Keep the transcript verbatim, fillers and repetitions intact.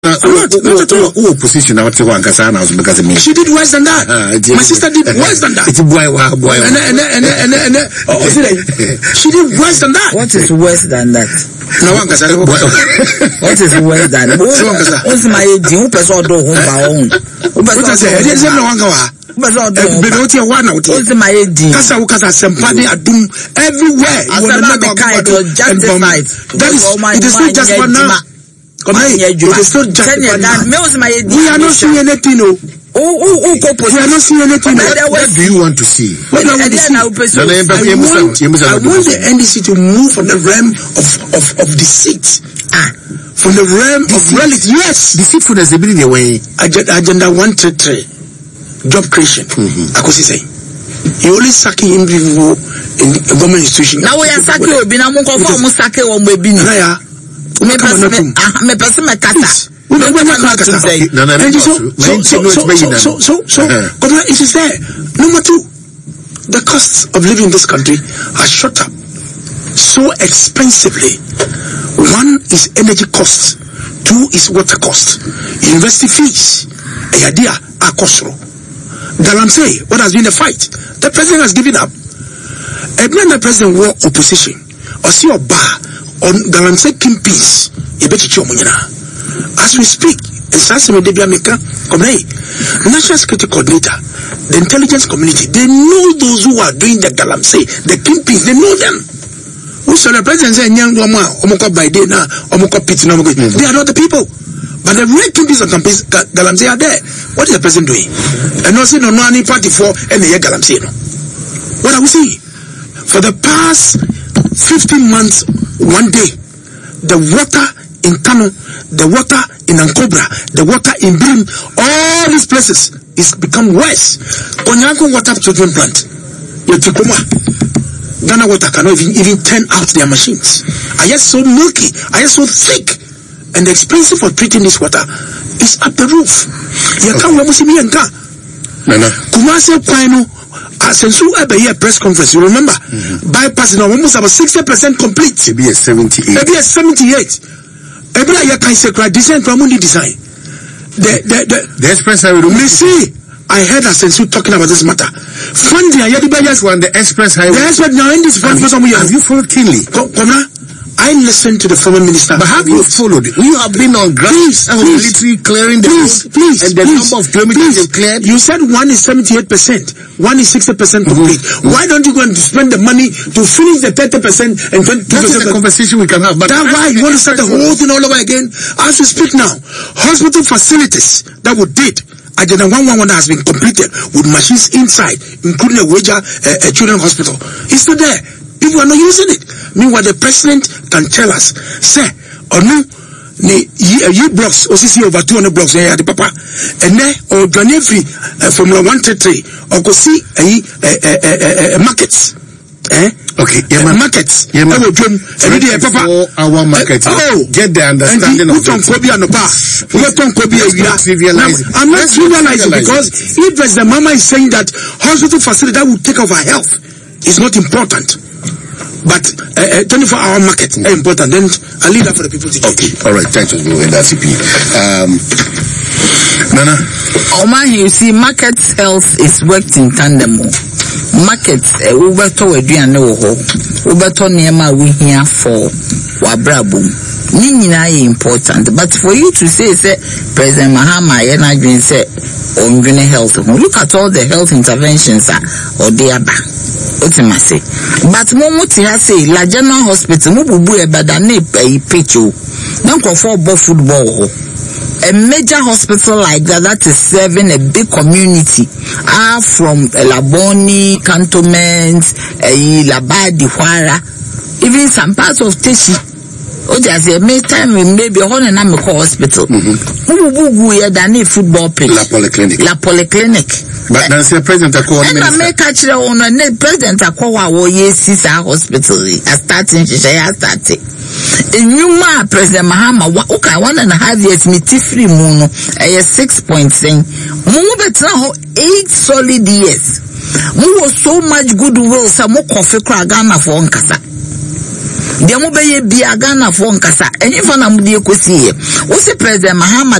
Oh, position I want to one Kasana because of me. She did worse than that. Uh, My sister did worse than that. It's a boy, boy, and and and and and oh, she did worse than that. What is worse than that? No one Kasana. What is worse than that? What's my deal? Person do home by own. What I say? There's no one go. Benoti one out. What's my idea? Kasa ukasa sempani adum everywhere. You want to make a kind of justified. That is, it is not just for now. Come on, it is not just for now. We are not seeing anything. No. Oh, oh, oh, we are not seeing anything. What do you want to see? What do you want to see? I want, I want the N D C to move from the realm of of of deceit. Ah. From the realm of reality. Yes. Deceitfulness is the way. Agenda one three three. Job creation. Mm-hmm. I could say, you only sacking in people in a government institution. Now we are sacking. We are not going to sack one baby. Yeah, me person, me person, me kata. We don't want to say. No, no, no. So, so, so, so, so, but it is there. Number two, the costs of living in this country are shot up so expensively. One is energy costs. Two is water costs. University fees. A idea are costly. Galamsey, what has been the fight? The president has given up. And when the president war opposition, or see a bar on Galamsey King Peace, as we speak, National Security Coordinator, the intelligence community, they know those who are doing the Galamsey, the King Peace, they know them. Who said the president saying, they are not the people. But the real Kingpins and Galamsey are there. What is the president doing? And also, no, no, any party for any Galamsey. What are we seeing? For the past fifteen months, one day, the water in Kano, the water in Ankobra, the water in Brim, all these places is become worse. Konyanko water treatment plant, Yotikoma, Ghana water cannot even, even turn out their machines. Are yet so milky, are yet so thick. And the expense for treating this water is up the roof. You can't see me and Kumasi Pino, since you have a press conference, you remember, bypassing almost about sixty percent complete. Maybe a seventy-eight. Maybe a seventy-eight. Every year can say, design from only design. The, the, the, the express highway. You see, I heard a sense you talking about this matter. Funding, I had the express highway. The express now in this fund for some years. Have you followed keenly? Come on. I listened to the former minister. But have you followed it? You have been on ground and literally clearing the please, road please, and the please, number of kilometers you've cleared. You said one is seventy-eight percent, one is sixty percent complete. Mm-hmm. Why don't you go and spend the money to finish the thirty percent and twenty percent? That is a conversation we can have. But that's why you want to start the whole thing all over again. As we speak now, hospital facilities that we did, Agenda one one one has been completed with machines inside, including a Wager uh, a children's hospital. It's not there. People are not using it. Meanwhile, the president can tell us, say, or no, ne ye blocks, O C C over two hundred blocks, eh, the papa, and then or Ghanaian free Formula one thirty-three, or go see a markets, eh? Okay, yeah, uh, markets. Yeah, man. Papa. Our market. Oh, get the understanding of it. I'm not trivializing because if the mama is saying that hospital facility that will take over health is not important. But uh, uh, twenty-four hour market is important. Then I'll leave that for the people to do. Okay, all right. Thanks for going that C P. Um, Nana. Oh man, you see, market health is worked in tandem. Market, Uberto, Adrian, Uberto Nema, we here for Wabrabum. Nina important, but for you to say, say President Mahama, and I been say on health. Look at all the health interventions or they are back. Ultimately, but Momuti has say La General Hospital, Mubu Ebadane pay pitchu. Don't go for football. A major hospital like that that is serving a big community are from Laboni, Cantonment, Labadi, Huara, even some parts of Teshi. Oh, just a may time maybe a whole and I'm a hospital. Who than a football pitch? La Polyclinic. La Polyclinic. But then say President Akwa. And I make catch the owner, President Akwa, oh, yes, is our hospital. I starting, she started. In Yuma, President Mahama, okay, one and a half years, me free moon, a six point thing. More better now, eight solid years. More so much goodwill, some more coffee crack Ghana for Onkasa. de mo be ye bia Ghana fo nkasa enyi fa na mo de ekosi ye wo se President Mahama